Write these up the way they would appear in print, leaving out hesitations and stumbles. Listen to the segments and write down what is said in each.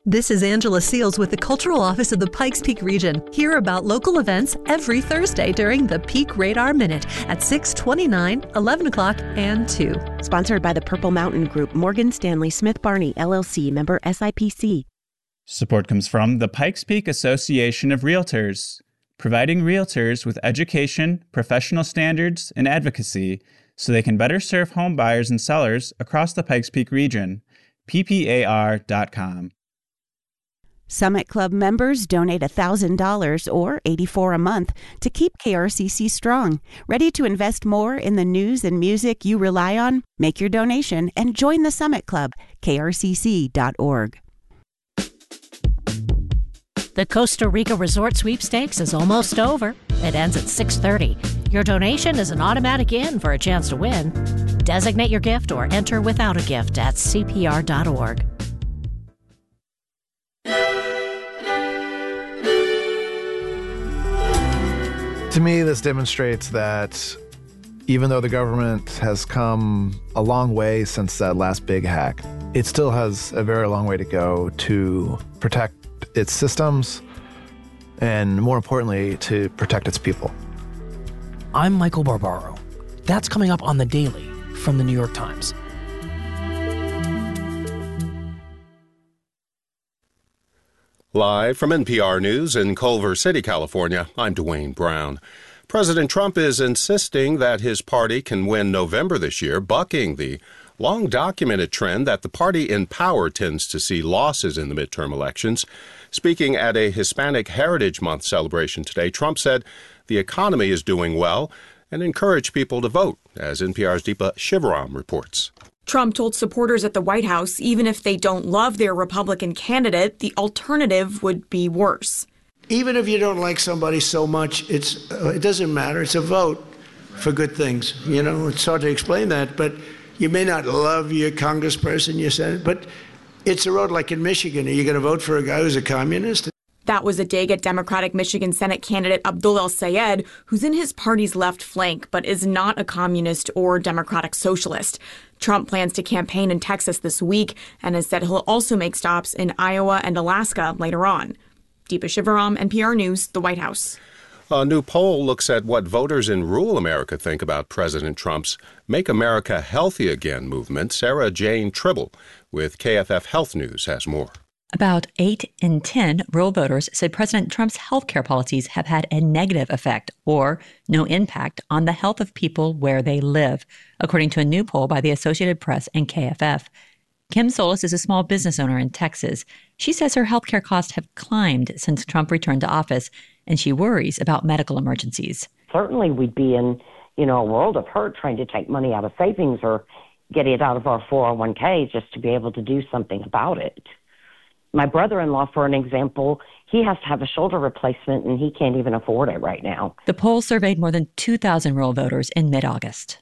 This is Angela Seals with the Cultural Office of the Pikes Peak Region. Hear about local events every Thursday during the Peak Radar Minute at 6:29, 11 o'clock, and 2. Sponsored by the Purple Mountain Group, Morgan Stanley Smith Barney, LLC, member SIPC. Support comes from the Pikes Peak Association of Realtors, providing realtors with education, professional standards, and advocacy so they can better serve home buyers and sellers across the Pikes Peak region. PPAR.com. Summit Club members donate $1,000 or $84 a month to keep KRCC strong. Ready to invest more in the news and music you rely on? Make your donation and join the Summit Club, krcc.org. The Costa Rica Resort Sweepstakes is almost over. It ends at 6:30. Your donation is an automatic in for a chance to win. Designate your gift or enter without a gift at cpr.org. To me, this demonstrates that even though the government has come a long way since that last big hack, it still has a very long way to go to protect its systems and, more importantly, to protect its people. I'm Michael Barbaro. That's coming up on The Daily from The New York Times. Live from NPR News in Culver City, California, I'm Dwayne Brown. President Trump is insisting that his party can win November this year, bucking the long-documented trend that the party in power tends to see losses in the midterm elections. Speaking at a Hispanic Heritage Month celebration today, Trump said the economy is doing well and encouraged people to vote, as NPR's Deepa Shivaram reports. Trump told supporters at the White House even if they don't love their Republican candidate, the alternative would be worse. Even if you don't like somebody so much, it doesn't matter. It's a vote for good things. You know, it's hard to explain that, but you may not love your congressperson, your senator, but it's a road like in Michigan. Are you going to vote for a guy who's a communist? That was a dig at Democratic Michigan Senate candidate Abdul El-Sayed, who's in his party's left flank, but is not a communist or democratic socialist. Trump plans to campaign in Texas this week and has said he'll also make stops in Iowa and Alaska later on. Deepa Shivaram, NPR News, the White House. A new poll looks at what voters in rural America think about President Trump's Make America Healthy Again movement. Sarah Jane Tribble with KFF Health News has more. About 8 in 10 rural voters said President Trump's health care policies have had a negative effect or no impact on the health of people where they live, according to a new poll by the Associated Press and KFF. Kim Solis is a small business owner in Texas. She says her health care costs have climbed since Trump returned to office, and she worries about medical emergencies. Certainly we'd be in, a world of hurt trying to take money out of savings or get it out of our 401k just to be able to do something about it. My brother-in-law, for an example, he has to have a shoulder replacement and he can't even afford it right now. The poll surveyed more than 2,000 rural voters in mid-August.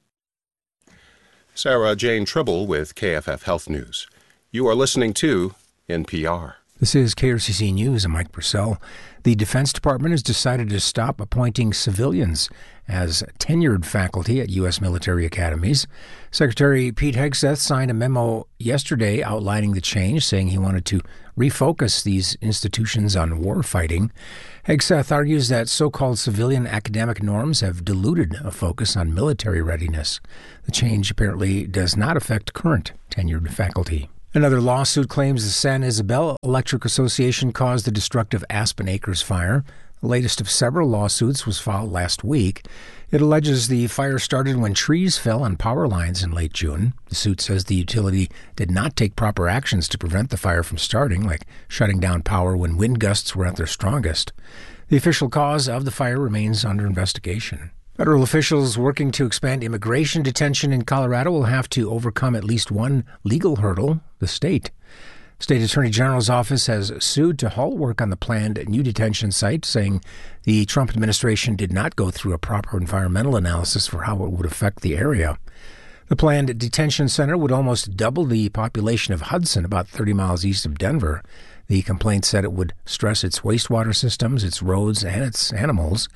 Sarah Jane Tribble with KFF Health News. You are listening to NPR. This is KRCC News. I'm Mike Purcell. The Defense Department has decided to stop appointing civilians as tenured faculty at U.S. military academies. Secretary Pete Hegseth signed a memo yesterday outlining the change, saying he wanted to refocus these institutions on war fighting. Hegseth argues that so-called civilian academic norms have diluted a focus on military readiness. The change apparently does not affect current tenured faculty. Another lawsuit claims the San Isabel Electric Association caused the destructive Aspen Acres fire. The latest of several lawsuits was filed last week. It alleges the fire started when trees fell on power lines in late June. The suit says the utility did not take proper actions to prevent the fire from starting, like shutting down power when wind gusts were at their strongest. The official cause of the fire remains under investigation. Federal officials working to expand immigration detention in Colorado will have to overcome at least one legal hurdle: the state. State Attorney General's office has sued to halt work on the planned new detention site, saying the Trump administration did not go through a proper environmental analysis for how it would affect the area. The planned detention center would almost double the population of Hudson, about 30 miles east of Denver. The complaint said it would stress its wastewater systems, its roads, and its animals.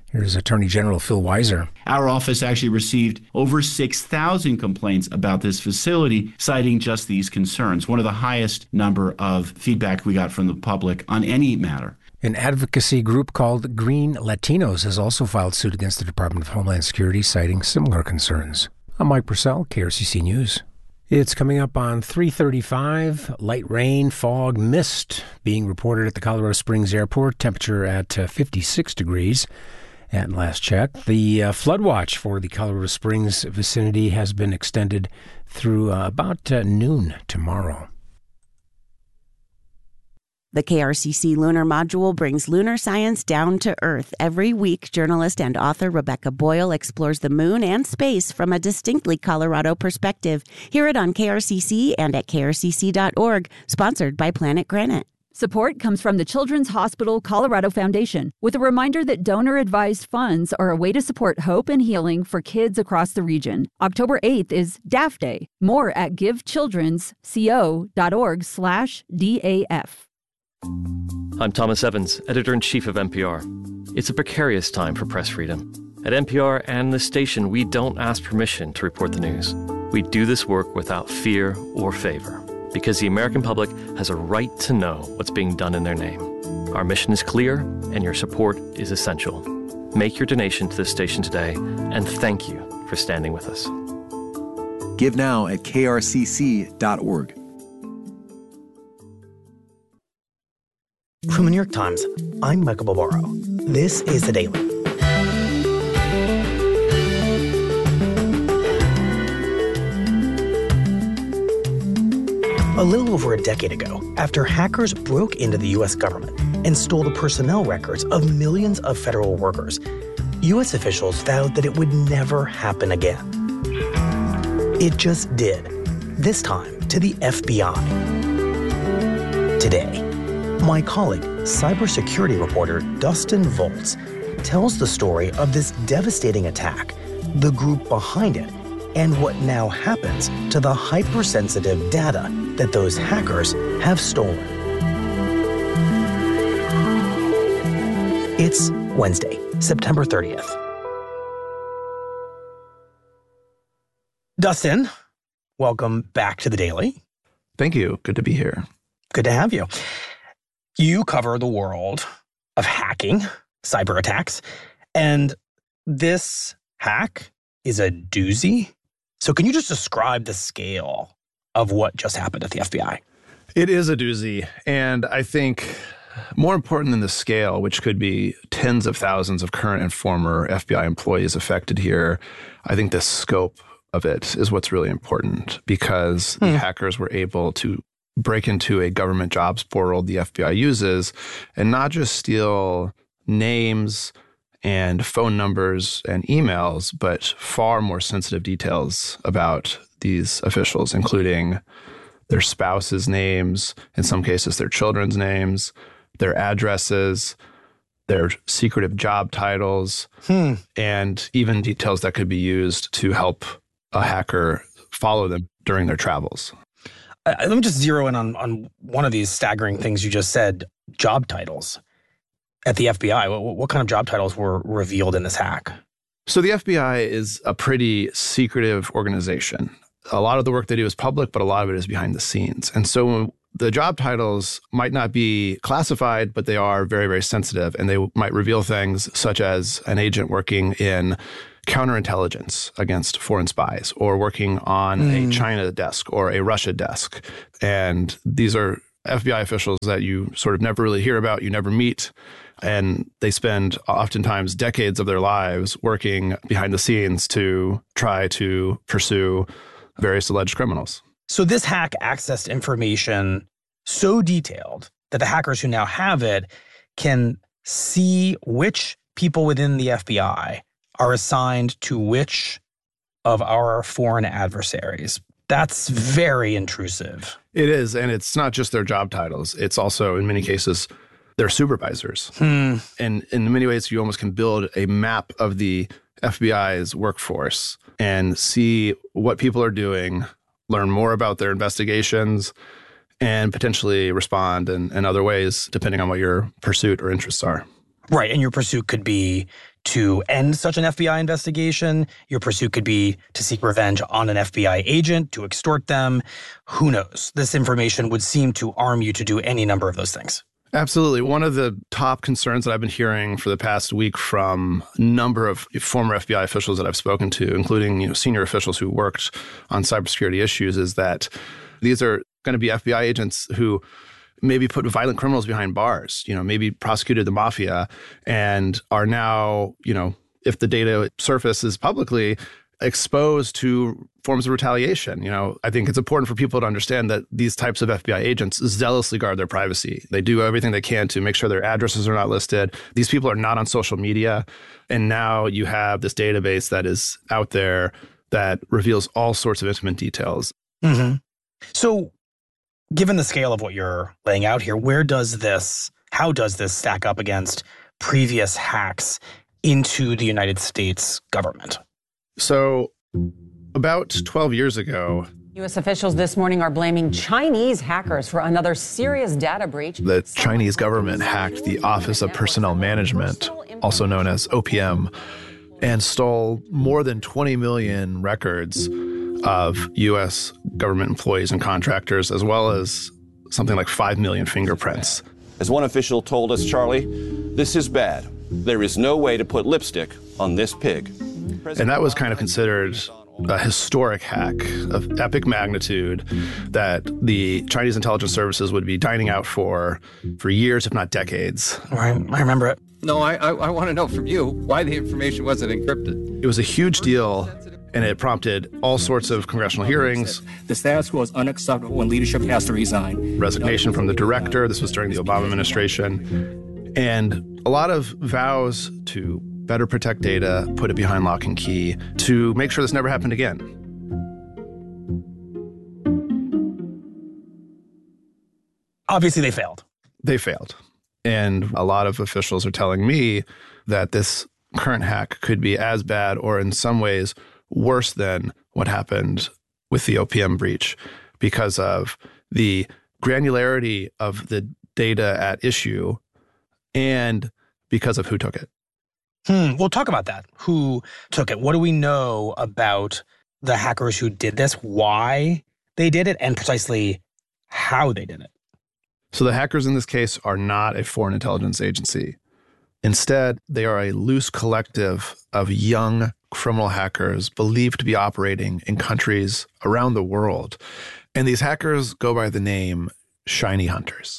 Here's Attorney General Phil Weiser. Our office actually received over 6,000 complaints about this facility, citing just these concerns, one of the highest number of feedback we got from the public on any matter. An advocacy group called Green Latinos has also filed suit against the Department of Homeland Security, citing similar concerns. I'm Mike Purcell, KRCC News. It's coming up on 3:35. Light rain, fog, mist being reported at the Colorado Springs Airport. Temperature at 56 degrees at last check. The flood watch for the Colorado Springs vicinity has been extended through about noon tomorrow. The KRCC Lunar Module brings lunar science down to Earth. Every week, journalist and author Rebecca Boyle explores the moon and space from a distinctly Colorado perspective. Hear it on KRCC and at krcc.org, sponsored by Planet Granite. Support comes from the Children's Hospital Colorado Foundation, with a reminder that donor-advised funds are a way to support hope and healing for kids across the region. October 8th is DAF Day. More at givechildrensco.org/DAF. I'm Thomas Evans, Editor-in-Chief of NPR. It's a precarious time for press freedom. At NPR and the station, we don't ask permission to report the news. We do this work without fear or favor, because the American public has a right to know what's being done in their name. Our mission is clear, and your support is essential. Make your donation to this station today, and thank you for standing with us. Give now at krcc.org. From the New York Times, I'm Michael Barbaro. This is The Daily. A little over a decade ago, after hackers broke into the U.S. government and stole the personnel records of millions of federal workers, U.S. officials vowed that it would never happen again. It just did, this time to the FBI. Today, my colleague, cybersecurity reporter Dustin Volz, tells the story of this devastating attack, the group behind it, and what now happens to the hypersensitive data that those hackers have stolen. It's Wednesday, September 30th. Dustin, welcome back to The Daily. Thank you. Good to be here. Good to have you. You cover the world of hacking, cyber attacks, and this hack is a doozy. So can you just describe the scale of what just happened at the FBI? It is a doozy, and I think more important than the scale, which could be tens of thousands of current and former FBI employees affected here, I think the scope of it is what's really important, because the hackers were able to break into a government jobs portal the FBI uses and not just steal names and phone numbers and emails, but far more sensitive details about these officials, including their spouses' names, in some cases their children's names, their addresses, their secretive job titles, and even details that could be used to help a hacker follow them during their travels. Let me just zero in on one of these staggering things you just said, job titles. At the FBI, what kind of job titles were revealed in this hack? So the FBI is a pretty secretive organization. A lot of the work they do is public, but a lot of it is behind the scenes. And so the job titles might not be classified, but they are very, very sensitive. And they might reveal things such as an agent working in counterintelligence against foreign spies, or working on a China desk or a Russia desk. And these are FBI officials that you sort of never really hear about, you never meet. And they spend oftentimes decades of their lives working behind the scenes to try to pursue various alleged criminals. So this hack accessed information so detailed that the hackers who now have it can see which people within the FBI are assigned to which of our foreign adversaries. That's very intrusive. It is, and it's not just their job titles. It's also, in many cases, their supervisors. And in many ways, you almost can build a map of the FBI's workforce and see what people are doing, learn more about their investigations, and potentially respond in other ways, depending on what your pursuit or interests are. Right, and your pursuit could be to end such an FBI investigation. Your pursuit could be to seek revenge on an FBI agent, to extort them. Who knows? This information would seem to arm you to do any number of those things. Absolutely. One of the top concerns that I've been hearing for the past week from a number of former FBI officials that I've spoken to, including senior officials who worked on cybersecurity issues, is that these are going to be FBI agents who maybe put violent criminals behind bars, maybe prosecuted the mafia and are now, if the data surfaces publicly, exposed to forms of retaliation. I think it's important for people to understand that these types of FBI agents zealously guard their privacy. They do everything they can to make sure their addresses are not listed. These people are not on social media. And now you have this database that is out there that reveals all sorts of intimate details. Mm-hmm. So given the scale of what you're laying out here, how does this stack up against previous hacks into the United States government? So about 12 years ago, U.S. officials this morning are blaming Chinese hackers for another serious data breach. The Chinese government hacked the Office of Personnel Management, also known as OPM, and stole more than 20 million records of U.S. government employees and contractors, as well as something like 5 million fingerprints. As one official told us, Charlie, this is bad. There is no way to put lipstick on this pig. And that was kind of considered a historic hack of epic magnitude that the Chinese intelligence services would be dining out for years, if not decades. Right, I remember it. No, I want to know from you why the information wasn't encrypted. It was a huge deal, and it prompted all sorts of congressional hearings. The status quo is unacceptable when leadership has to resign. Resignation from the director. This was during the Obama administration. And a lot of vows to better protect data, put it behind lock and key, to make sure this never happened again. Obviously, they failed. They failed. And a lot of officials are telling me that this current hack could be as bad or in some ways worse than what happened with the OPM breach because of the granularity of the data at issue and because of who took it. We'll talk about that. Who took it? What do we know about the hackers who did this, why they did it, and precisely how they did it? So the hackers in this case are not a foreign intelligence agency. Instead, they are a loose collective of young criminal hackers believed to be operating in countries around the world. And these hackers go by the name Shiny Hunters.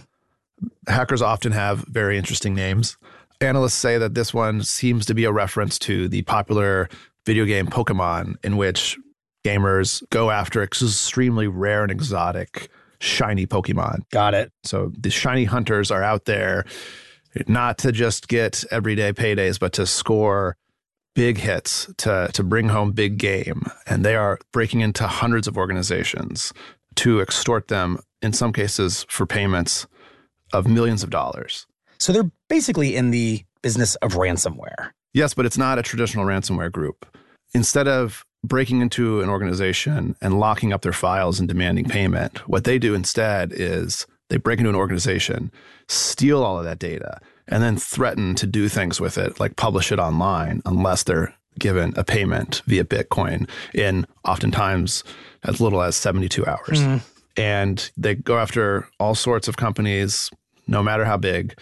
Hackers often have very interesting names. Analysts say that this one seems to be a reference to the popular video game Pokemon, in which gamers go after extremely rare and exotic shiny Pokemon. Got it. So the Shiny Hunters are out there not to just get everyday paydays, but to score big hits, to bring home big game. And they are breaking into hundreds of organizations to extort them, in some cases for payments of millions of dollars. So they're basically in the business of ransomware. Yes, but it's not a traditional ransomware group. Instead of breaking into an organization and locking up their files and demanding payment, what they do instead is they break into an organization, steal all of that data, and then threaten to do things with it, like publish it online, unless they're given a payment via Bitcoin in oftentimes as little as 72 hours. And they go after all sorts of companies, no matter how big.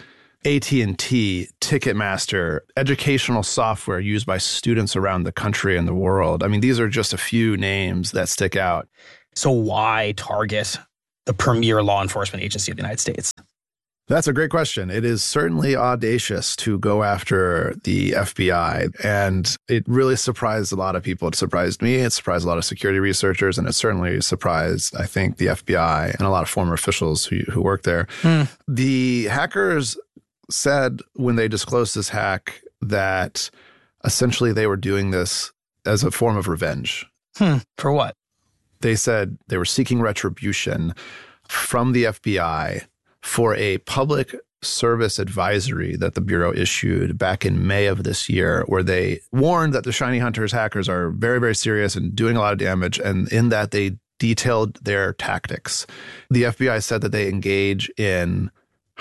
AT&T, Ticketmaster, educational software used by students around the country and the world. I mean, these are just a few names that stick out. So why target the premier law enforcement agency of the United States? That's a great question. It is certainly audacious to go after the FBI, and it really surprised a lot of people. It surprised me, it surprised a lot of security researchers, and it certainly surprised, I think, the FBI and a lot of former officials who work there. The hackers said when they disclosed this hack that essentially they were doing this as a form of revenge. For what? They said they were seeking retribution from the FBI for a public service advisory that the Bureau issued back in May of this year, where they warned that the Shiny Hunters hackers are very, very serious and doing a lot of damage, and in that they detailed their tactics. The FBI said that they engage in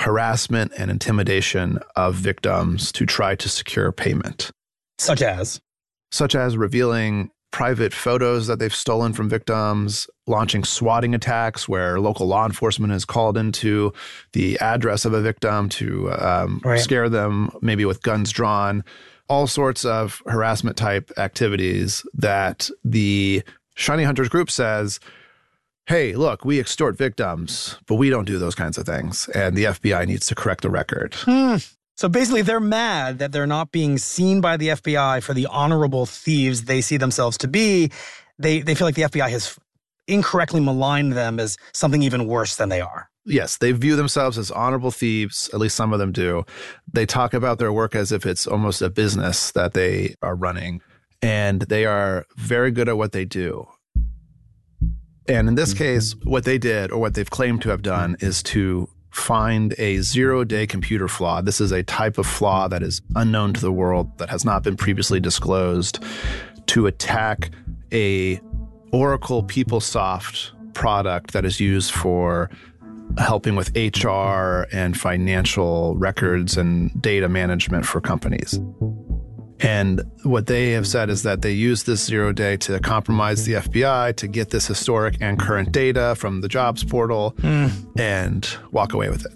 harassment and intimidation of victims to try to secure payment. Such as revealing private photos that they've stolen from victims, launching swatting attacks where local law enforcement is called into the address of a victim to scare them, maybe with guns drawn, all sorts of harassment type activities that the Shiny Hunters group says, hey, look, we extort victims, but we don't do those kinds of things. And the FBI needs to correct the record. So basically, they're mad that they're not being seen by the FBI for the honorable thieves they see themselves to be. They feel like the FBI has incorrectly maligned them as something even worse than they are. Yes, they view themselves as honorable thieves. At least some of them do. They talk about their work as if it's almost a business that they are running. And they are very good at what they do. And in this case, what they did, or what they've claimed to have done, is to find a zero-day computer flaw. This is a type of flaw that is unknown to the world, that has not been previously disclosed, to attack a Oracle PeopleSoft product that is used for helping with HR and financial records and data management for companies. And what they have said is that they use this 0 day to compromise the FBI, to get this historic and current data from the jobs portal and walk away with it.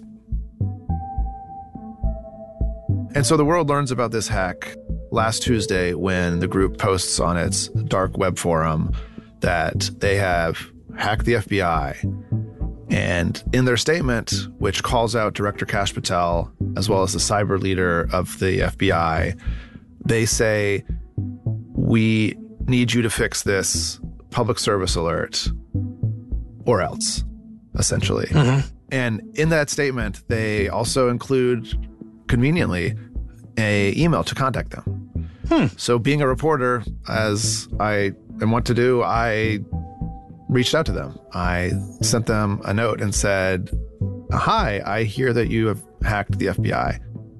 And so the world learns about this hack last Tuesday when the group posts on its dark web forum that they have hacked the FBI. And in their statement, which calls out Director Kash Patel, as well as the cyber leader of the FBI, they say, we need you to fix this public service alert or else, essentially. And in that statement, they also include, conveniently, an email to contact them. So being a reporter, as I am wont to do, I reached out to them. I sent them a note and said, hi, I hear that you have hacked the FBI.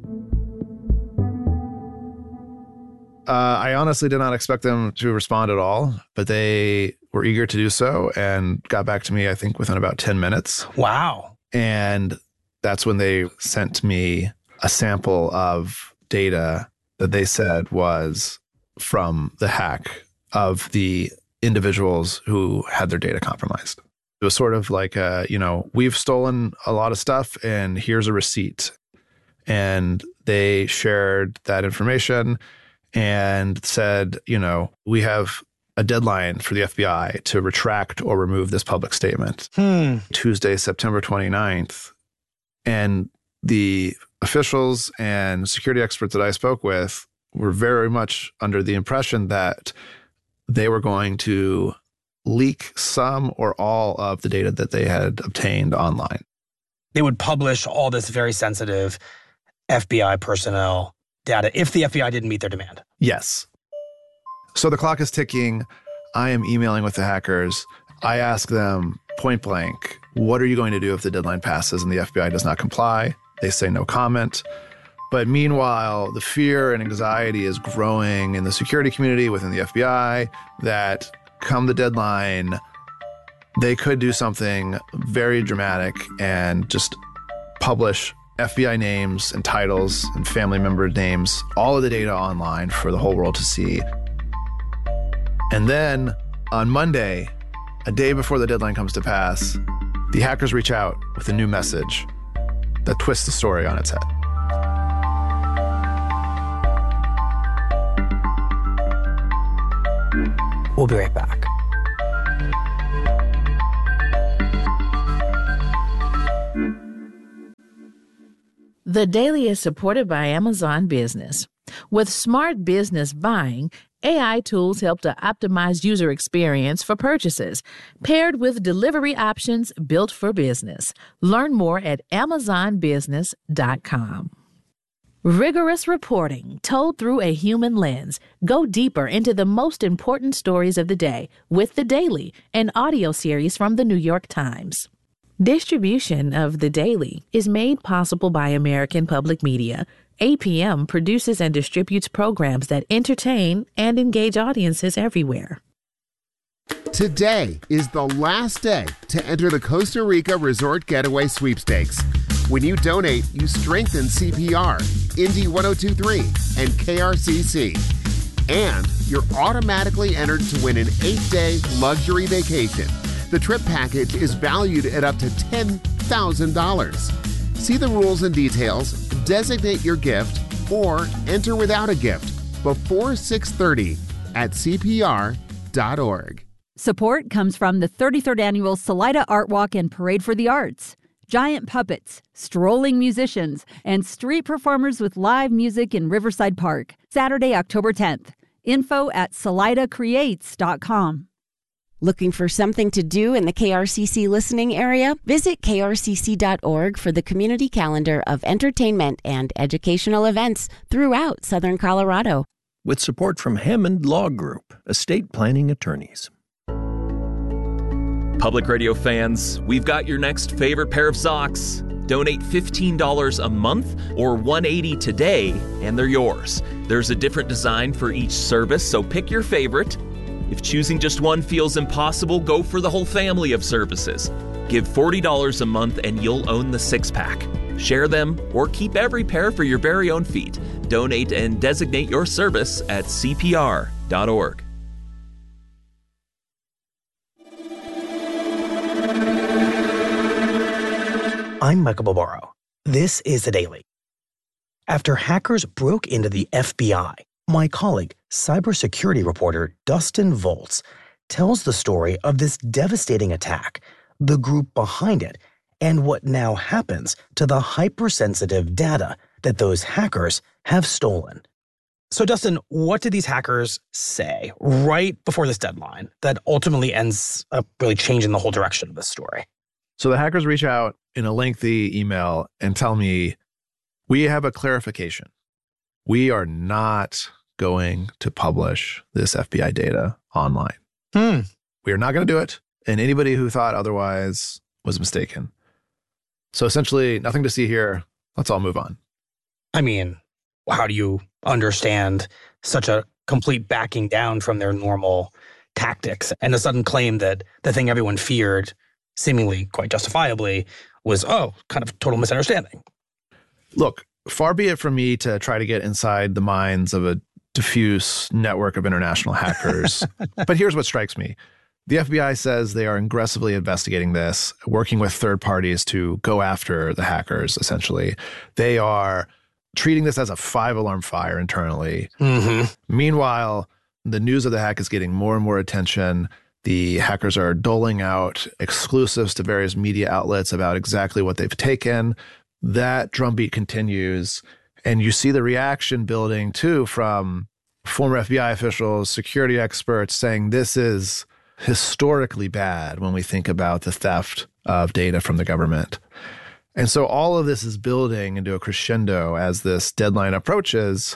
I honestly did not expect them to respond at all, but they were eager to do so and got back to me, I think, within about 10 minutes. Wow. And that's when they sent me a sample of data that they said was from the hack of the individuals who had their data compromised. It was sort of like, we've stolen a lot of stuff and here's a receipt. And they shared that information and said, we have a deadline for the FBI to retract or remove this public statement. Tuesday, September 29th. And the officials and security experts that I spoke with were very much under the impression that they were going to leak some or all of the data that they had obtained online. They would publish all this very sensitive FBI personnel data if the FBI didn't meet their demand. Yes. So the clock is ticking. I am emailing with the hackers. I ask them point blank, what are you going to do if the deadline passes and the FBI does not comply? They say no comment. But meanwhile, the fear and anxiety is growing in the security community within the FBI that come the deadline, they could do something very dramatic and just publish FBI names and titles and family member names, all of the data online for the whole world to see. And then on Monday, a day before the deadline comes to pass, the hackers reach out with a new message that twists the story on its head. We'll be right back. The Daily is supported by Amazon Business. With smart business buying, AI tools help to optimize user experience for purchases, paired with delivery options built for business. Learn more at amazonbusiness.com. Rigorous reporting told through a human lens. Go deeper into the most important stories of the day with The Daily, an audio series from the New York Times. Distribution of The Daily is made possible by American Public Media. APM produces and distributes programs that entertain and engage audiences everywhere. Today is the last day to enter the Costa Rica Resort Getaway Sweepstakes. When you donate, you strengthen CPR, Indy 102.3, and KRCC. And you're automatically entered to win an 8-day luxury vacation. The trip package is valued at up to $10,000. See the rules and details, designate your gift, or enter without a gift before 6:30 at CPR.org. Support comes from the 33rd Annual Salida Art Walk and Parade for the Arts. Giant puppets, strolling musicians, and street performers with live music in Riverside Park. Saturday, October 10th. Info at salidacreates.com. Looking for something to do in the KRCC listening area? Visit krcc.org for the community calendar of entertainment and educational events throughout Southern Colorado. With support from Hammond Law Group, estate planning attorneys. Public radio fans, we've got your next favorite pair of socks. Donate $15 a month or $180 today, and they're yours. There's a different design for each service, so pick your favorite. If choosing just one feels impossible, go for the whole family of services. Give $40 a month and you'll own the 6-pack. Share them or keep every pair for your very own feet. Donate and designate your service at CPR.org. I'm Michael Barbaro. This is The Daily. After hackers broke into the FBI, my colleague, cybersecurity reporter Dustin Volz, tells the story of this devastating attack, the group behind it, and what now happens to the hypersensitive data that those hackers have stolen. So, Dustin, what did these hackers say right before this deadline that ultimately ends up really changing the whole direction of this story? So the hackers reach out in a lengthy email and tell me, we have a clarification. We are not going to publish this FBI data online. We are not going to do it. And anybody who thought otherwise was mistaken. So essentially, nothing to see here. Let's all move on. I mean, how do you understand such a complete backing down from their normal tactics and a sudden claim that the thing everyone feared, seemingly quite justifiably, was, kind of total misunderstanding? Look, far be it from me to try to get inside the minds of a diffuse network of international hackers. But here's what strikes me. The FBI says they are aggressively investigating this, working with third parties to go after the hackers, essentially. They are treating this as a 5-alarm fire internally. Meanwhile, the news of the hack is getting more and more attention. The hackers are doling out exclusives to various media outlets about exactly what they've taken. That drumbeat continues. And you see the reaction building, too, from former FBI officials, security experts saying this is historically bad when we think about the theft of data from the government. And so all of this is building into a crescendo as this deadline approaches.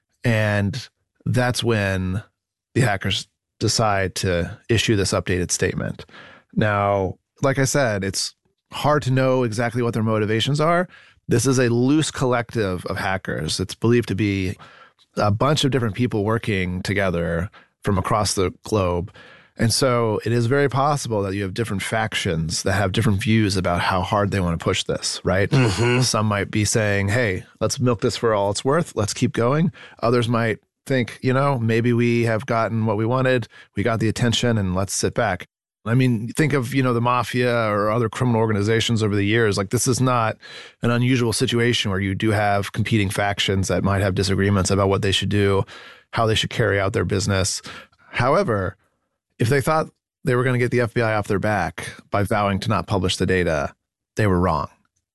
And that's when the hackers decide to issue this updated statement. Now, like I said, it's hard to know exactly what their motivations are. This is a loose collective of hackers. It's believed to be a bunch of different people working together from across the globe. And so it is very possible that you have different factions that have different views about how hard they want to push this, right? Some might be saying, hey, let's milk this for all it's worth. Let's keep going. Others might think, maybe we have gotten what we wanted. We got the attention and let's sit back. I mean, think of, the mafia or other criminal organizations over the years. Like, this is not an unusual situation where you do have competing factions that might have disagreements about what they should do, how they should carry out their business. However, if they thought they were going to get the FBI off their back by vowing to not publish the data, they were wrong.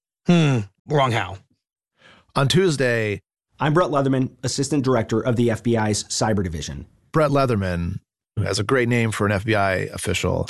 Wrong how? On Tuesday, I'm Brett Leatherman, Assistant Director of the FBI's Cyber Division. Brett Leatherman, who has a great name for an FBI official,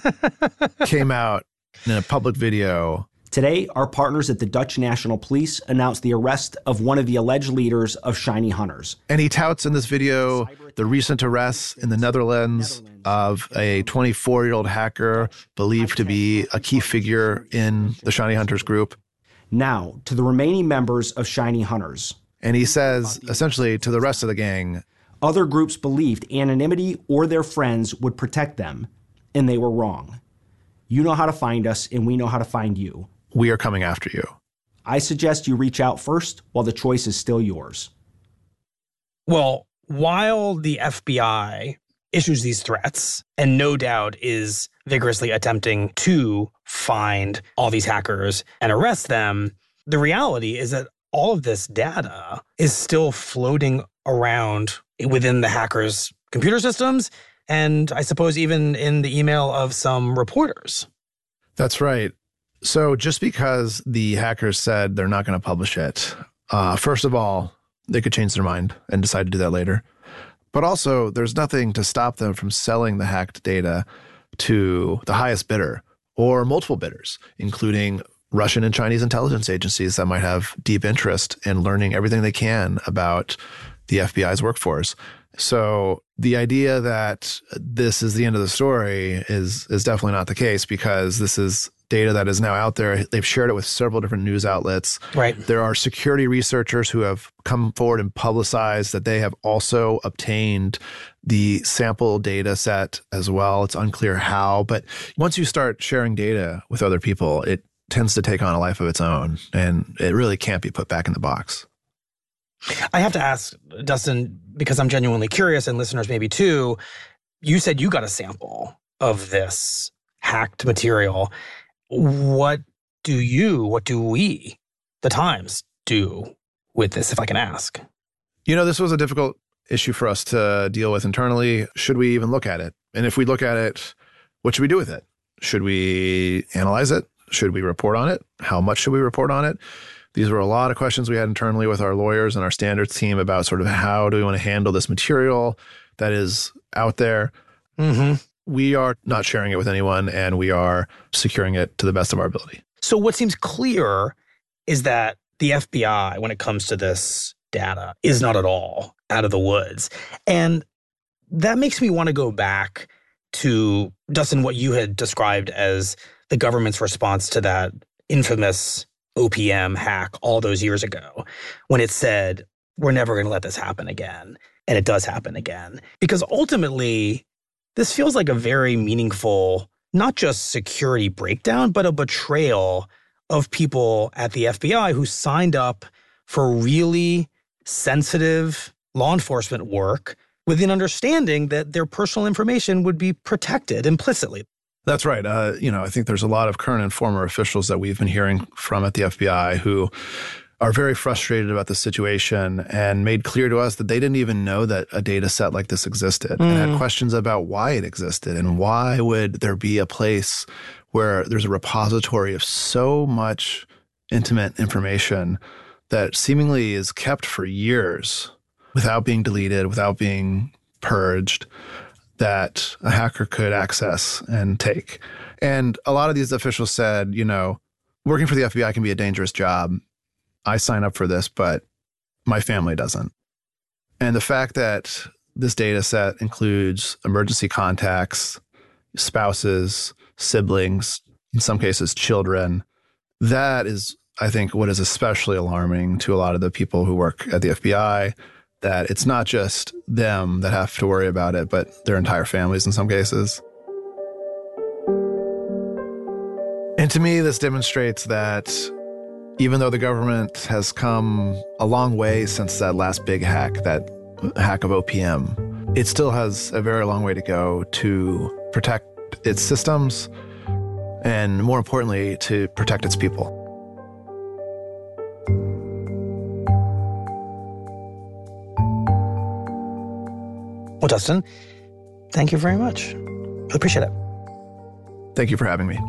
came out in a public video. Today, our partners at the Dutch National Police announced the arrest of one of the alleged leaders of Shiny Hunters. And he touts in this video the recent arrests in the Netherlands of a 24-year-old hacker believed to be a key figure in the Shiny Hunters group. Now, to the remaining members of Shiny Hunters. And he says, essentially, to the rest of the gang, other groups believed anonymity or their friends would protect them, and they were wrong. You know how to find us, and we know how to find you. We are coming after you. I suggest you reach out first while the choice is still yours. Well, while the FBI issues these threats and no doubt is vigorously attempting to find all these hackers and arrest them, the reality is that all of this data is still floating around within the hackers' computer systems, and I suppose even in the email of some reporters. That's right. So just because the hackers said they're not going to publish it, first of all, they could change their mind and decide to do that later. But also, there's nothing to stop them from selling the hacked data to the highest bidder or multiple bidders, including Russian and Chinese intelligence agencies that might have deep interest in learning everything they can about the FBI's workforce. So the idea that this is the end of the story is definitely not the case, because this is data that is now out there. They've shared it with several different news outlets. Right. There are security researchers who have come forward and publicized that they have also obtained the sample data set as well. It's unclear how, but once you start sharing data with other people, it tends to take on a life of its own, and it really can't be put back in the box. I have to ask, Dustin, because I'm genuinely curious, and listeners maybe too, you said you got a sample of this hacked material. What do we, the Times, do with this, if I can ask? You know, this was a difficult issue for us to deal with internally. Should we even look at it? And if we look at it, what should we do with it? Should we analyze it? Should we report on it? How much should we report on it? These were a lot of questions we had internally with our lawyers and our standards team about sort of how do we want to handle this material that is out there. Mm-hmm. We are not sharing it with anyone, and we are securing it to the best of our ability. So what seems clear is that the FBI, when it comes to this data, is not at all out of the woods. And that makes me want to go back to, Dustin, what you had described as the government's response to that infamous OPM hack all those years ago, when it said, we're never going to let this happen again. And it does happen again. Because ultimately, this feels like a very meaningful, not just security breakdown, but a betrayal of people at the FBI who signed up for really sensitive law enforcement work with an understanding that their personal information would be protected implicitly. That's right. I think there's a lot of current and former officials that we've been hearing from at the FBI who are very frustrated about the situation and made clear to us that they didn't even know that a data set like this existed and had questions about why it existed and why would there be a place where there's a repository of so much intimate information that seemingly is kept for years without being deleted, without being purged, that a hacker could access and take. And a lot of these officials said, working for the FBI can be a dangerous job. I sign up for this, but my family doesn't. And the fact that this data set includes emergency contacts, spouses, siblings, in some cases children, that is, I think, what is especially alarming to a lot of the people who work at the FBI, that it's not just them that have to worry about it, but their entire families in some cases. And to me, this demonstrates that even though the government has come a long way since that last big hack, that hack of OPM, it still has a very long way to go to protect its systems and, more importantly, to protect its people. Well, Dustin, thank you very much. I appreciate it. Thank you for having me.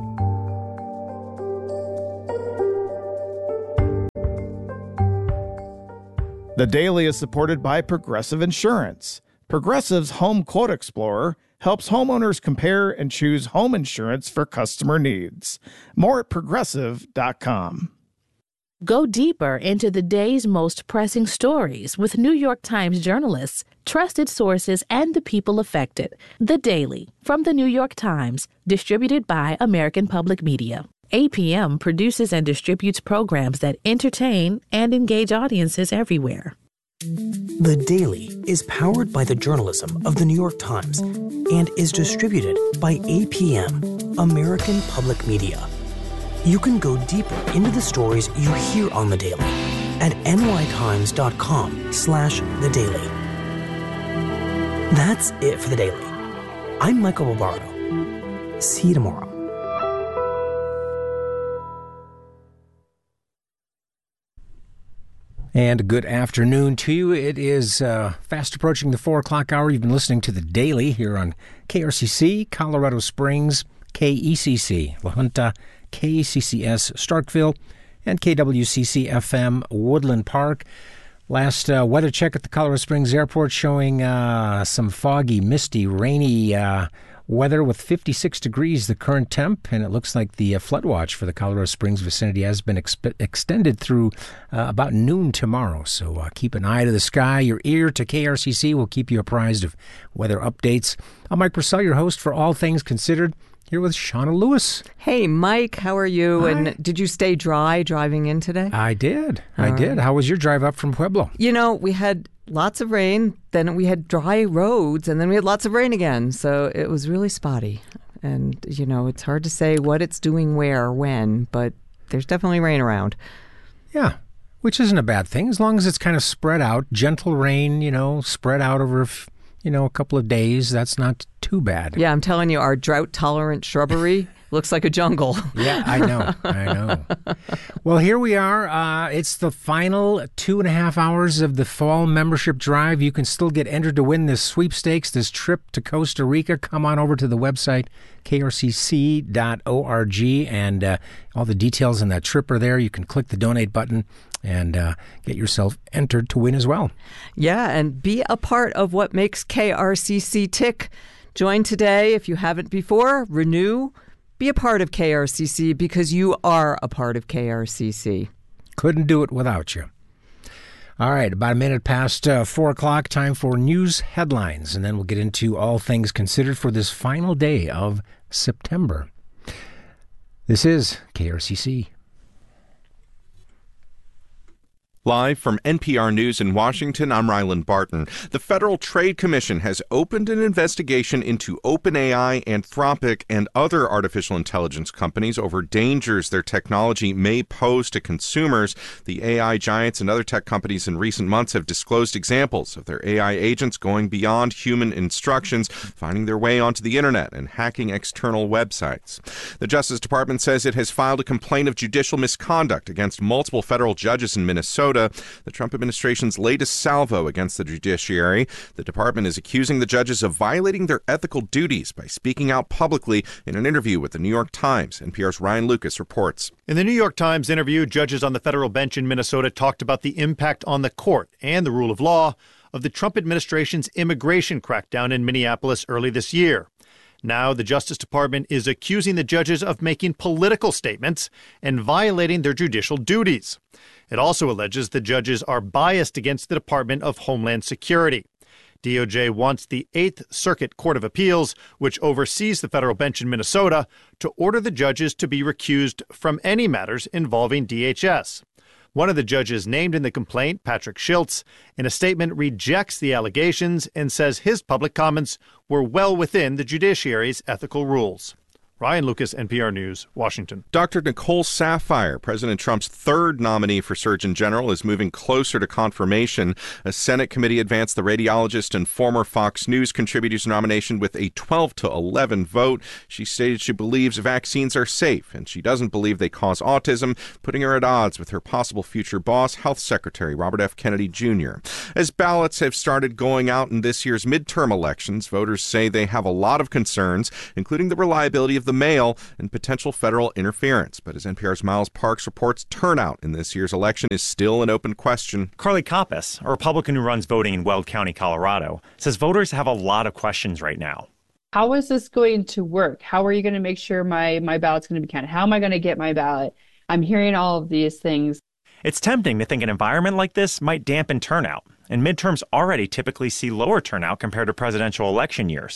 The Daily is supported by Progressive Insurance. Progressive's Home Quote Explorer helps homeowners compare and choose home insurance for customer needs. More at Progressive.com. Go deeper into the day's most pressing stories with New York Times journalists, trusted sources, and the people affected. The Daily from the New York Times, distributed by American Public Media. APM produces and distributes programs that entertain and engage audiences everywhere. The Daily is powered by the journalism of the New York Times and is distributed by APM, American Public Media. you can go deeper into the stories you hear on The Daily at nytimes.com/The Daily. That's it for The Daily. I'm Michael Barbaro. See you tomorrow. And good afternoon to you. It is fast approaching the 4 o'clock hour. You've been listening to The Daily here on KRCC, Colorado Springs, KECC, La Junta, KCCS, Starkville, and KWCC-FM, Woodland Park. Last weather check at the Colorado Springs Airport showing some foggy, misty, rainy weather with 56 degrees the current temp, and it looks like the flood watch for the Colorado Springs vicinity has been extended through about noon tomorrow. So keep an eye to the sky. Your ear to KRCC will keep you apprised of weather updates. I'm Mike Purcell, your host for All Things Considered, here with Shauna Lewis. Hey, Mike, how are you? Hi. And did you stay dry driving in today? I did. All right. How was your drive up from Pueblo? You know, we had lots of rain, then we had dry roads, and then we had lots of rain again. So it was really spotty. And, you know, it's hard to say what it's doing where, when, but there's definitely rain around. Yeah, which isn't a bad thing, as long as it's kind of spread out. Gentle rain, spread out over a couple of days. That's not too bad. Yeah, I'm telling you, our drought-tolerant shrubbery looks like a jungle. Yeah, I know. Well, here we are. It's the final 2.5 hours of the fall membership drive. You can still get entered to win this sweepstakes, this trip to Costa Rica. Come on over to the website, krcc.org, and all the details on that trip are there. You can click the donate button and get yourself entered to win as well. Yeah, and be a part of what makes KRCC tick. Join today if you haven't before. Renew. Be a part of KRCC because you are a part of KRCC. Couldn't do it without you. All right, about a minute past 4 o'clock, time for news headlines, and then we'll get into all things considered for this final day of September. This is KRCC. Live from NPR News in Washington, I'm Ryland Barton. The Federal Trade Commission has opened an investigation into OpenAI, Anthropic, and other artificial intelligence companies over dangers their technology may pose to consumers. The AI giants and other tech companies in recent months have disclosed examples of their AI agents going beyond human instructions, finding their way onto the internet and hacking external websites. The Justice Department says it has filed a complaint of judicial misconduct against multiple federal judges in Minnesota, the Trump administration's latest salvo against the judiciary. The department is accusing the judges of violating their ethical duties by speaking out publicly in an interview with the New York Times. NPR's Ryan Lucas reports. In the New York Times interview, judges on the federal bench in Minnesota talked about the impact on the court and the rule of law of the Trump administration's immigration crackdown in Minneapolis early this year. Now, the Justice Department is accusing the judges of making political statements and violating their judicial duties. It also alleges the judges are biased against the Department of Homeland Security. DOJ wants the Eighth Circuit Court of Appeals, which oversees the federal bench in Minnesota, to order the judges to be recused from any matters involving DHS. One of the judges named in the complaint, Patrick Schiltz, in a statement rejects the allegations and says his public comments were well within the judiciary's ethical rules. Ryan Lucas, NPR News, Washington. Dr. Nicole Saphier, President Trump's third nominee for Surgeon General, is moving closer to confirmation. A Senate committee advanced the radiologist and former Fox News contributor's nomination with a 12-11 vote. She stated she believes vaccines are safe, and she doesn't believe they cause autism, putting her at odds with her possible future boss, Health Secretary Robert F. Kennedy Jr. As ballots have started going out in this year's midterm elections, voters say they have a lot of concerns, including the reliability of the mail and potential federal interference. But as NPR's Miles Parks reports, turnout in this year's election is still an open question. Carly Koppas, a Republican who runs voting in Weld County, Colorado, says voters have a lot of questions right now. How is this going to work? How are you going to make sure my ballot's going to be counted? How am I going to get my ballot? I'm hearing all of these things. It's tempting to think an environment like this might dampen turnout, and midterms already typically see lower turnout compared to presidential election years.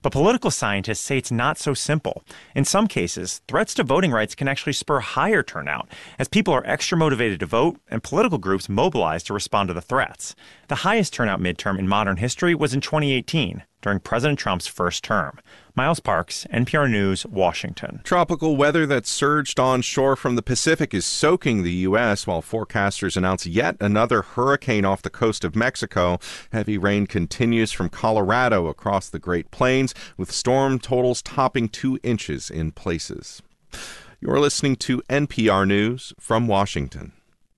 But political scientists say it's not so simple. In some cases, threats to voting rights can actually spur higher turnout, as people are extra motivated to vote and political groups mobilize to respond to the threats. The highest turnout midterm in modern history was in 2018, during President Trump's first term. Miles Parks, NPR News, Washington. Tropical weather that surged onshore from the Pacific is soaking the U.S. while forecasters announce yet another hurricane off the coast of Mexico. Heavy rain continues from Colorado across the Great Plains, with storm totals topping 2 inches in places. You're listening to NPR News from Washington.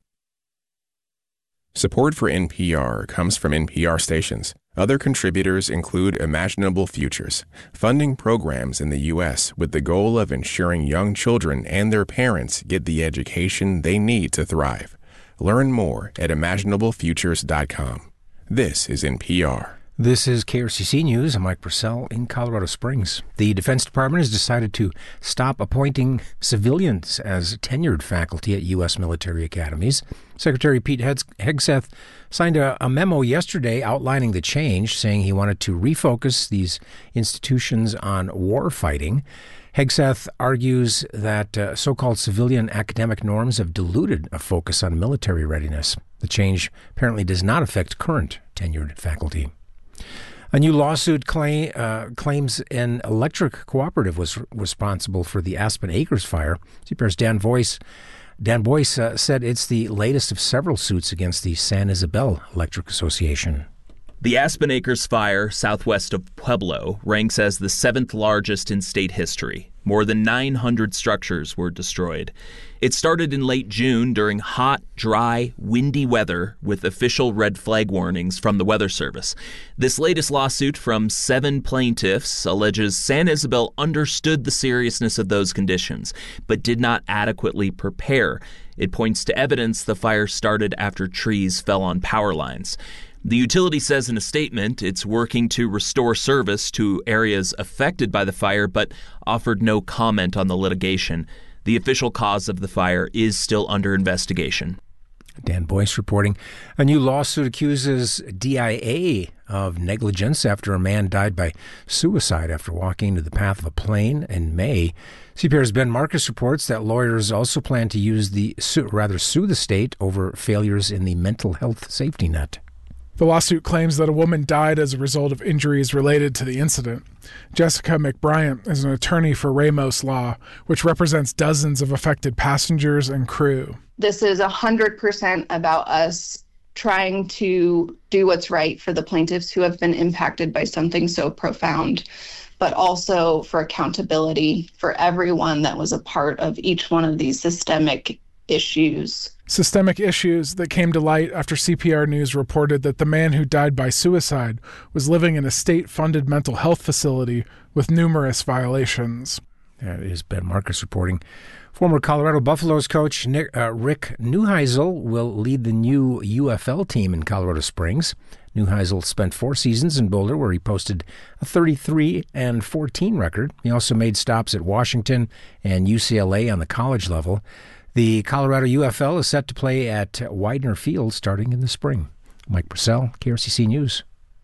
Support for NPR comes from NPR stations. Other contributors include Imaginable Futures, funding programs in the U.S. with the goal of ensuring young children and their parents get the education they need to thrive. Learn more at imaginablefutures.com. This is NPR. This is KRCC News. I'm Mike Purcell in Colorado Springs. The Defense Department has decided to stop appointing civilians as tenured faculty at U.S. military academies. Secretary Pete Hegseth signed a memo yesterday outlining the change, saying he wanted to refocus these institutions on war fighting. Hegseth argues that so-called civilian academic norms have diluted a focus on military readiness. The change apparently does not affect current tenured faculty. A new lawsuit claims an electric cooperative was responsible for the Aspen Acres fire. CPR's Dan Boyce said it's the latest of several suits against the San Isabel Electric Association. The Aspen Acres fire, southwest of Pueblo, ranks as the 7th largest in state history. More than 900 structures were destroyed. It started in late June during hot, dry, windy weather with official red flag warnings from the Weather Service. This latest lawsuit from 7 plaintiffs alleges San Isabel understood the seriousness of those conditions, but did not adequately prepare. It points to evidence the fire started after trees fell on power lines. The utility says in a statement it's working to restore service to areas affected by the fire, but offered no comment on the litigation. The official cause of the fire is still under investigation. Dan Boyce reporting. A new lawsuit accuses DIA of negligence after a man died by suicide after walking into the path of a plane in May. CPR's Ben Marcus reports that lawyers also plan to sue the state over failures in the mental health safety net. The lawsuit claims that a woman died as a result of injuries related to the incident. Jessica McBryant is an attorney for Ramos Law, which represents dozens of affected passengers and crew. This is 100% about us trying to do what's right for the plaintiffs who have been impacted by something so profound, but also for accountability for everyone that was a part of each one of these systemic issues. Systemic issues that came to light after CPR News reported that the man who died by suicide was living in a state-funded mental health facility with numerous violations. That is Ben Marcus reporting. Former Colorado Buffaloes coach Rick Neuheisel will lead the new UFL team in Colorado Springs. Neuheisel spent 4 seasons in Boulder, where he posted a 33-14 record. He also made stops at Washington and UCLA on the college level. The Colorado UFL is set to play at Widener Field starting in the spring. Mike Purcell, KRCC News.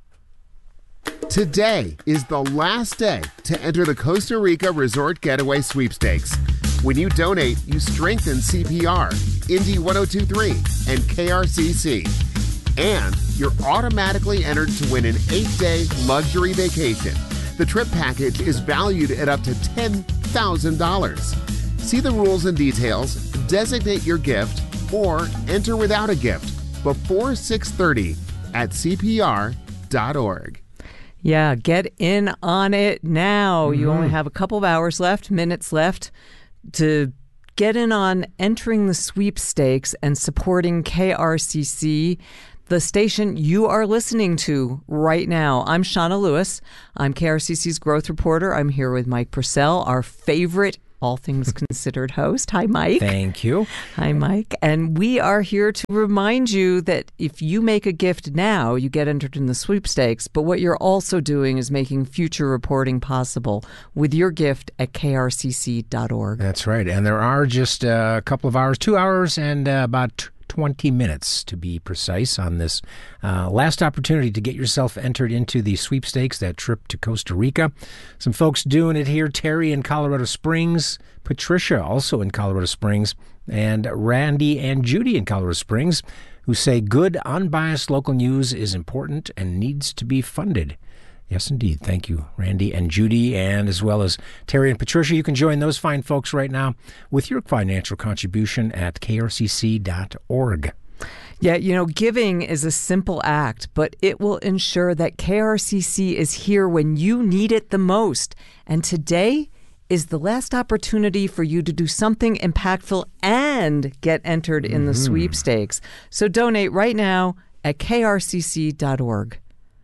Today is the last day to enter the Costa Rica Resort Getaway Sweepstakes. When you donate, you strengthen CPR, Indy 102.3, and KRCC. And you're automatically entered to win an 8-day luxury vacation. The trip package is valued at up to $10,000. See the rules and details, designate your gift, or enter without a gift before 6:30 at CPR.org. Yeah, get in on it now. You only have a couple of hours left, minutes left, to get in on entering the sweepstakes and supporting KRCC, the station you are listening to right now. I'm Shauna Lewis. I'm KRCC's growth reporter. I'm here with Mike Purcell, our favorite All Things Considered host. Hi, Mike. Thank you. Hi, Mike. And we are here to remind you that if you make a gift now, you get entered in the sweepstakes. But what you're also doing is making future reporting possible with your gift at krcc.org. That's right. And there are just a couple of hours, 2 hours and about 20 minutes to be precise on this last opportunity to get yourself entered into the sweepstakes, that trip to Costa Rica. Some folks doing it here. Terry in Colorado Springs, Patricia also in Colorado Springs, and Randy and Judy in Colorado Springs, who say good, unbiased local news is important and needs to be funded. Yes, indeed. Thank you, Randy and Judy, and as well as Terry and Patricia. You can join those fine folks right now with your financial contribution at krcc.org. Yeah, giving is a simple act, but it will ensure that KRCC is here when you need it the most. And today is the last opportunity for you to do something impactful and get entered in the sweepstakes. So donate right now at krcc.org.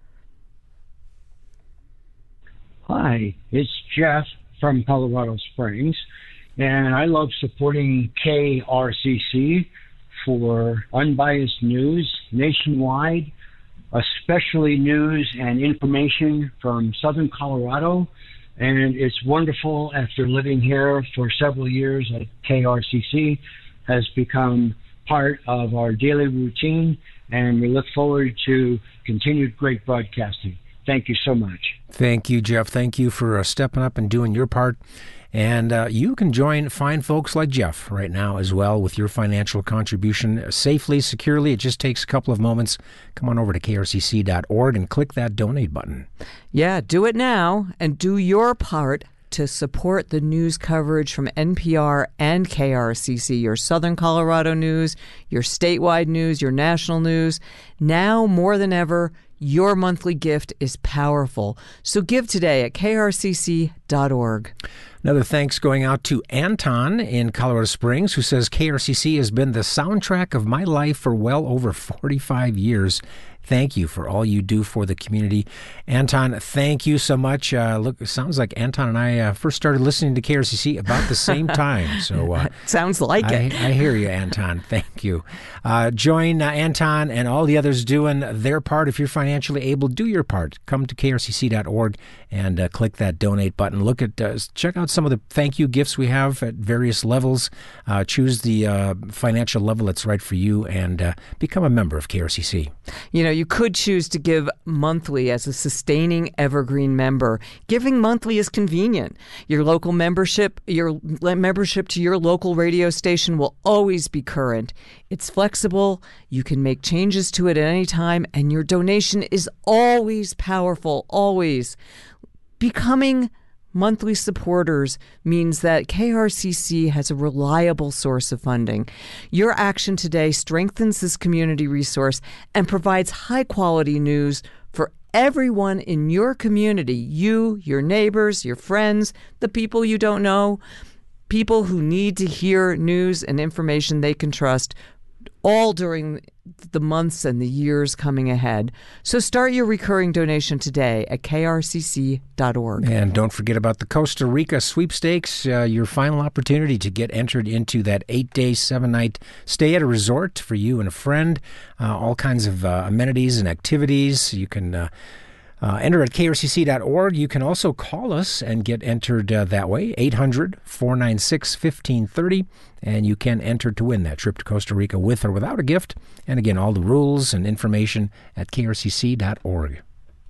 Hi, it's Jeff from Colorado Springs, and I love supporting KRCC for unbiased news nationwide, especially news and information from Southern Colorado. And it's wonderful, after living here for several years at KRCC, has become part of our daily routine, and we look forward to continued great broadcasting. Thank you so much. Thank you, Jeff. Thank you for stepping up and doing your part. And you can join fine folks like Jeff right now as well with your financial contribution safely, securely. It just takes a couple of moments. Come on over to krcc.org and click that donate button. Yeah, do it now and do your part to support the news coverage from NPR and KRCC, your Southern Colorado news, your statewide news, your national news. Now more than ever, your monthly gift is powerful. So give today at krcc.org. Another thanks going out to Anton in Colorado Springs, who says KRCC has been the soundtrack of my life for well over 45 years. Thank you for all you do for the community. Anton, thank you so much. Look, it sounds like Anton and I first started listening to KRCC about the same time. So sounds like it. I hear you, Anton. Thank you. Join Anton and all the others doing their part. If you're financially able, do your part. Come to krcc.org and click that donate button. Look at, check out some of the thank you gifts we have at various levels. Choose the financial level that's right for you and become a member of KRCC. You could choose to give monthly as a sustaining evergreen member. Giving monthly is convenient. Your membership to your local radio station will always be current. It's flexible. You can make changes to it at any time, and your donation is always powerful, always. Becoming monthly supporters means that KRCC has a reliable source of funding. Your action today strengthens this community resource and provides high-quality news for everyone in your community, you, your neighbors, your friends, the people you don't know, people who need to hear news and information they can trust, all during the months and the years coming ahead. So start your recurring donation today at krcc.org. And don't forget about the Costa Rica sweepstakes, your final opportunity to get entered into that 8-day, 7-night stay at a resort for you and a friend. All kinds of amenities and activities. You can enter at krcc.org. You can also call us and get entered that way, 800-496-1530. And you can enter to win that trip to Costa Rica with or without a gift. And again, all the rules and information at krcc.org.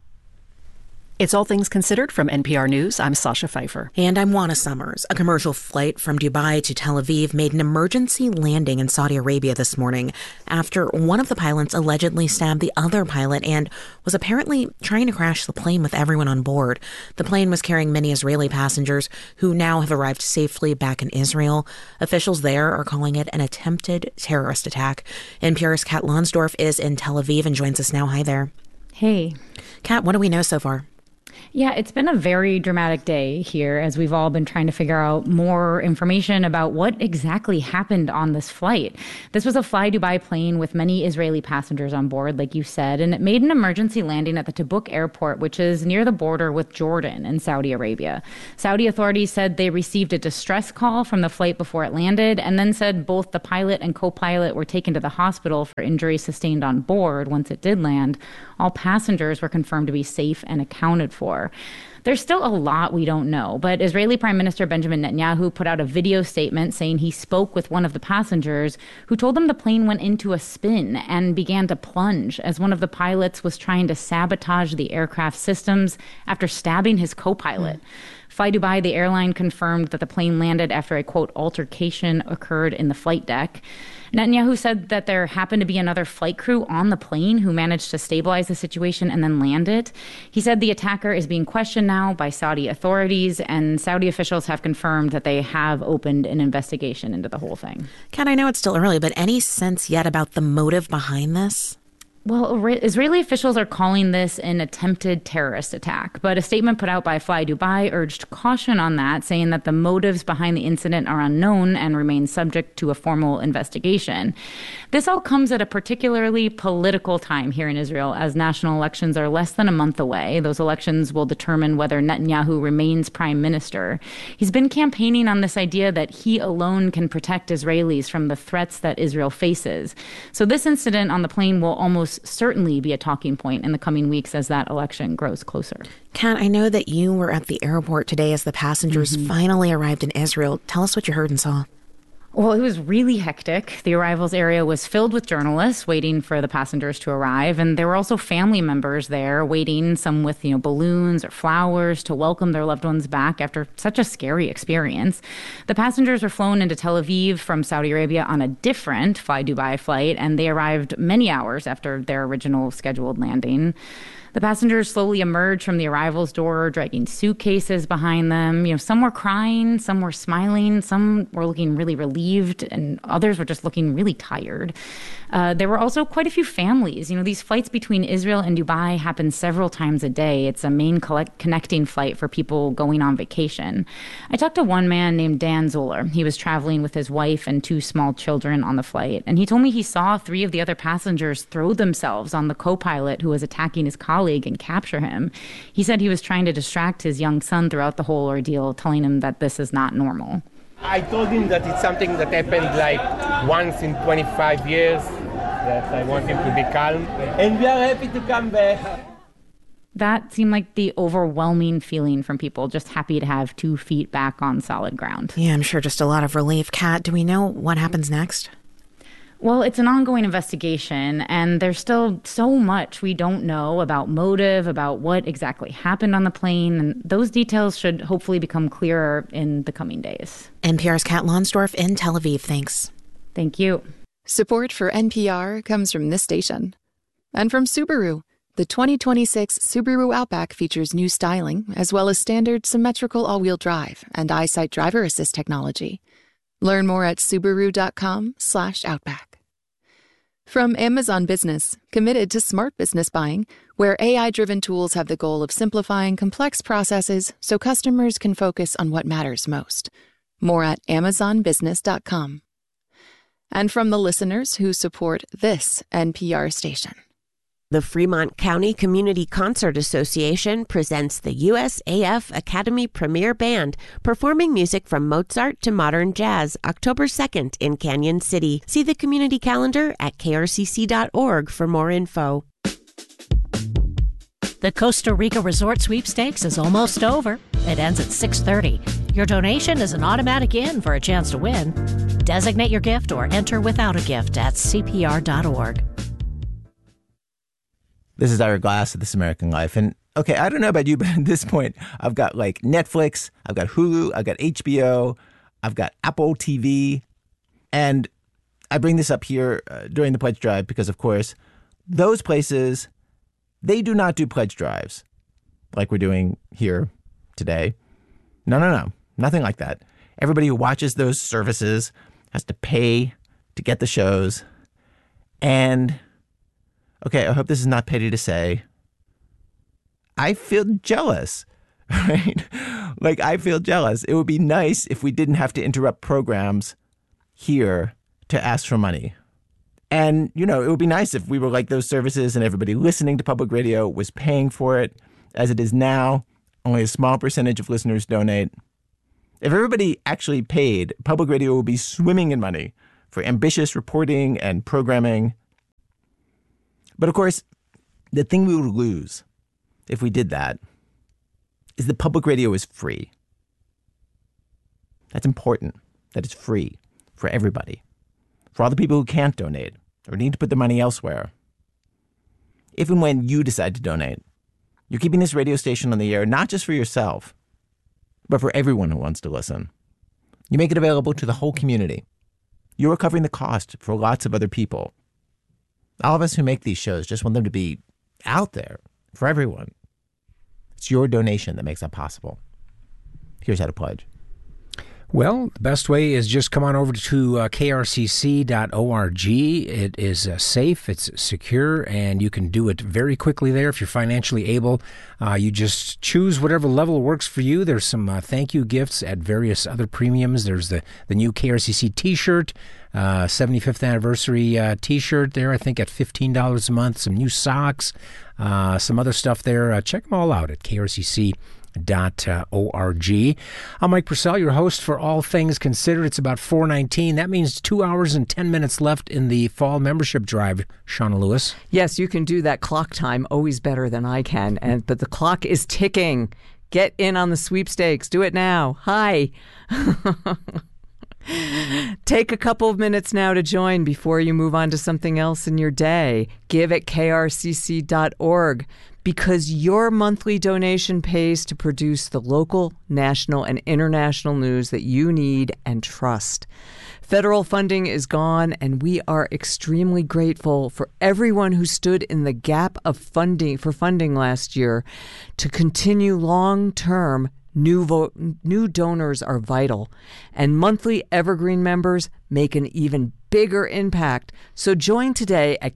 It's All Things Considered from NPR News. I'm Sasha Pfeiffer. And I'm Juana Summers. A commercial flight from Dubai to Tel Aviv made an emergency landing in Saudi Arabia this morning after one of the pilots allegedly stabbed the other pilot and was apparently trying to crash the plane with everyone on board. The plane was carrying many Israeli passengers who now have arrived safely back in Israel. Officials there are calling it an attempted terrorist attack. NPR's Kat Lonsdorf is in Tel Aviv and joins us now. Hi there. Hey. Kat, what do we know so far? Yeah, it's been a very dramatic day here as we've all been trying to figure out more information about what exactly happened on this flight. This was a Fly Dubai plane with many Israeli passengers on board, like you said, and it made an emergency landing at the Tabuk airport, which is near the border with Jordan and Saudi Arabia. Saudi authorities said they received a distress call from the flight before it landed, and then said both the pilot and co-pilot were taken to the hospital for injuries sustained on board once it did land. All passengers were confirmed to be safe and accounted for. There's still a lot we don't know, but Israeli Prime Minister Benjamin Netanyahu put out a video statement saying he spoke with one of the passengers who told him the plane went into a spin and began to plunge as one of the pilots was trying to sabotage the aircraft systems after stabbing his co-pilot. Fly Dubai, the airline, confirmed that the plane landed after a, quote, altercation occurred in the flight deck. Netanyahu said that there happened to be another flight crew on the plane who managed to stabilize the situation and then land it. He said the attacker is being questioned now by Saudi authorities, and Saudi officials have confirmed that they have opened an investigation into the whole thing. Kat, I know it's still early, but any sense yet about the motive behind this? Well, Israeli officials are calling this an attempted terrorist attack, but a statement put out by Fly Dubai urged caution on that, saying that the motives behind the incident are unknown and remain subject to a formal investigation. This all comes at a particularly political time here in Israel, as national elections are less than a month away. Those elections will determine whether Netanyahu remains prime minister. He's been campaigning on this idea that he alone can protect Israelis from the threats that Israel faces. So this incident on the plane will almost certainly be a talking point in the coming weeks as that election grows closer. Kat, I know that you were at the airport today as the passengers finally arrived in Israel. Tell us what you heard and saw. Well, it was really hectic. The arrivals area was filled with journalists waiting for the passengers to arrive. And there were also family members there waiting, some with, balloons or flowers to welcome their loved ones back after such a scary experience. The passengers were flown into Tel Aviv from Saudi Arabia on a different Fly Dubai flight, and they arrived many hours after their original scheduled landing. The passengers slowly emerged from the arrivals door, dragging suitcases behind them. Some were crying, some were smiling, some were looking really relieved, and others were just looking really tired. There were also quite a few families. These flights between Israel and Dubai happen several times a day. It's a main connecting flight for people going on vacation. I talked to one man named Dan Zoller. He was traveling with his wife and 2 small children on the flight, and he told me he saw 3 of the other passengers throw themselves on the co-pilot who was attacking his colleague and capture him. He said he was trying to distract his young son throughout the whole ordeal, telling him that this is not normal. I told him that it's something that happened like once in 25 years, that I want him to be calm, and we are happy to come back. That seemed like the overwhelming feeling from people, just happy to have 2 feet back on solid ground. Yeah, I'm sure just a lot of relief. Kat, do we know what happens next? Well, it's an ongoing investigation, and there's still so much we don't know about motive, about what exactly happened on the plane, and those details should hopefully become clearer in the coming days. NPR's Kat Lonsdorf in Tel Aviv. Thanks. Thank you. Support for NPR comes from this station. And from Subaru. The 2026 Subaru Outback features new styling, as well as standard symmetrical all-wheel drive and EyeSight driver assist technology. Learn more at Subaru.com/Outback. From Amazon Business, committed to smart business buying, where AI-driven tools have the goal of simplifying complex processes so customers can focus on what matters most. More at AmazonBusiness.com. And from the listeners who support this NPR station. The Fremont County Community Concert Association presents the USAF Academy Premier Band, performing music from Mozart to modern jazz, October 2nd in Canyon City. See the community calendar at krcc.org for more info. The Costa Rica Resort Sweepstakes is almost over. It ends at 6:30. Your donation is an automatic in for a chance to win. Designate your gift or enter without a gift at cpr.org. This is Ira Glass of This American Life. And okay, I don't know about you, but at this point, I've got like Netflix, I've got Hulu, I've got HBO, I've got Apple TV. And I bring this up here during the pledge drive because, of course, those places, they do not do pledge drives like we're doing here today. No. Nothing like that. Everybody who watches those services has to pay to get the shows. And okay, I hope this is not petty to say, I feel jealous, right? Like, I feel jealous. It would be nice if we didn't have to interrupt programs here to ask for money. And, it would be nice if we were like those services and everybody listening to public radio was paying for it. As it is now, only a small percentage of listeners donate. If everybody actually paid, public radio would be swimming in money for ambitious reporting and programming. But of course, the thing we would lose if we did that is that public radio is free. That's important, that it's free for everybody, for all the people who can't donate or need to put their money elsewhere. If and when you decide to donate, you're keeping this radio station on the air not just for yourself, but for everyone who wants to listen. You make it available to the whole community. You're recovering the cost for lots of other people. All of us who make these shows just want them to be out there for everyone. It's your donation that makes that possible. Here's how to pledge. Well, the best way is just come on over to krcc.org. It is safe, it's secure, and you can do it very quickly there if you're financially able. You just choose whatever level works for you. There's some thank you gifts at various other premiums. There's the new KRCC T-shirt, 75th anniversary T-shirt there, I think at $15 a month. Some new socks, some other stuff there. Check them all out at krcc.org. I'm Mike Purcell, your host for All Things Considered. It's about 4:19. That means 2 hours and 10 minutes left in the fall membership drive, Shauna Lewis. Yes, you can do that clock time always better than I can, but the clock is ticking. Get in on the sweepstakes. Do it now. Hi. Take a couple of minutes now to join before you move on to something else in your day. Give at krcc.org. Because your monthly donation pays to produce the local, national, and international news that you need and trust. Federal funding is gone, and we are extremely grateful for everyone who stood in the gap of funding last year. To continue long-term, new donors are vital, and monthly Evergreen members make an even bigger impact. So join today at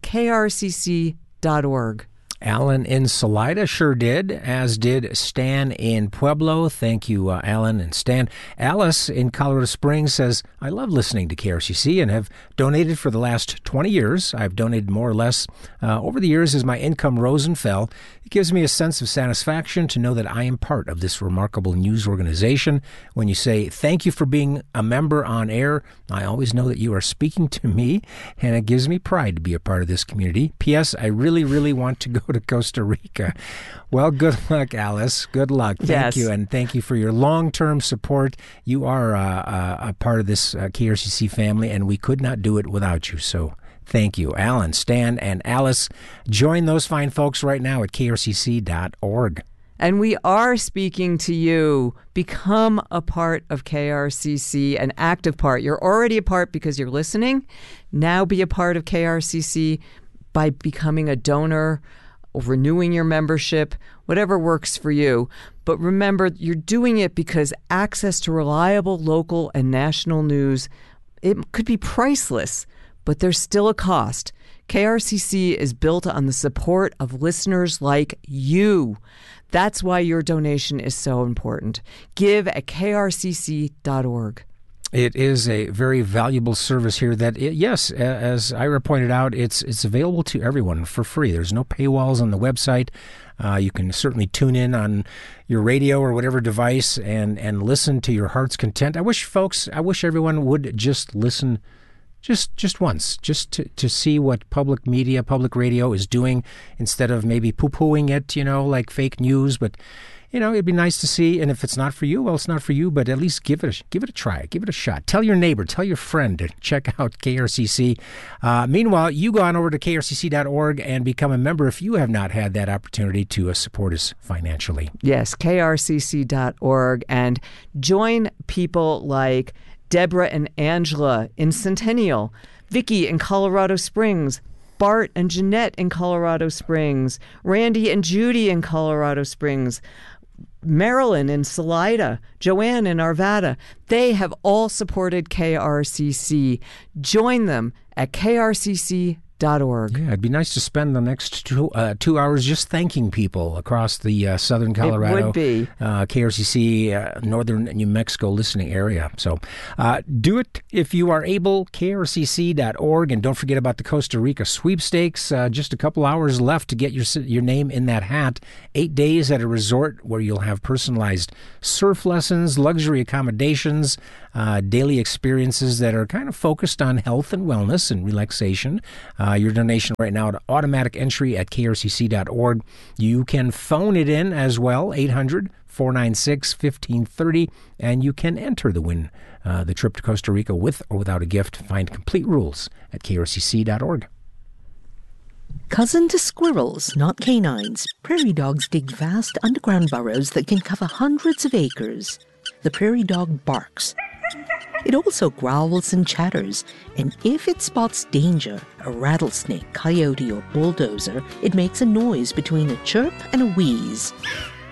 krcc.org. Alan in Salida sure did, as did Stan in Pueblo. Thank you, Alan and Stan. Alice in Colorado Springs says, I love listening to KRCC and have donated for the last 20 years. I've donated more or less over the years as my income rose and fell. It gives me a sense of satisfaction to know that I am part of this remarkable news organization. When you say thank you for being a member on air, I always know that you are speaking to me, and it gives me pride to be a part of this community. P.S. I really, really want to go to Costa Rica. Well, good luck, Alice. Good luck. Thank you, and thank you for your long-term support. You are a part of this KRCC family, and we could not do it without you, so thank you. Alan, Stan, and Alice, join those fine folks right now at krcc.org. And we are speaking to you. Become a part of KRCC, an active part. You're already a part because you're listening. Now be a part of KRCC by becoming a donor, or renewing your membership, whatever works for you. But remember, you're doing it because access to reliable local and national news, it could be priceless, but there's still a cost. KRCC is built on the support of listeners like you. That's why your donation is so important. Give at krcc.org. It is a very valuable service here that, yes, as Ira pointed out, it's available to everyone for free. There's no paywalls on the website. You can certainly tune in on your radio or whatever device and listen to your heart's content. I wish everyone would just listen just once, just to see what public media, public radio is doing instead of maybe poo-pooing it, like fake news, but it'd be nice to see, and if it's not for you, well, it's not for you, but at least give it a try, give it a shot. Tell your neighbor, tell your friend to check out KRCC. Meanwhile, you go on over to krcc.org and become a member if you have not had that opportunity to support us financially. Yes, krcc.org, and join people like Deborah and Angela in Centennial, Vicky in Colorado Springs, Bart and Jeanette in Colorado Springs, Randy and Judy in Colorado Springs, Marilyn in Salida, Joanne in Arvada. They have all supported KRCC. Join them at krcc.org. Yeah, it'd be nice to spend the next 2 hours just thanking people across the southern Colorado, it would be. KRCC, northern New Mexico listening area. So do it if you are able, krcc.org. And don't forget about the Costa Rica sweepstakes. Just a couple hours left to get your name in that hat. 8 days at a resort where you'll have personalized surf lessons, luxury accommodations, daily experiences that are kind of focused on health and wellness and relaxation. Your donation right now to automatic entry at krcc.org. You can phone it in as well, 800-496-1530, and you can enter the the trip to Costa Rica with or without a gift. Find complete rules at krcc.org. Cousin to squirrels, not canines, prairie dogs dig vast underground burrows that can cover hundreds of acres. The prairie dog barks. It also growls and chatters, and if it spots danger, a rattlesnake, coyote, or bulldozer, it makes a noise between a chirp and a wheeze.